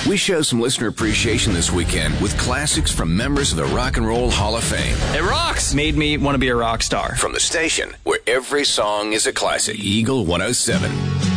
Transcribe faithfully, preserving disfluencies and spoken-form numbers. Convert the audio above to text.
We show some listener appreciation this weekend with classics from members of the Rock and Roll Hall of Fame. It rocks! Made me want to be a rock star. From the station where every song is a classic. Eagle one oh seven.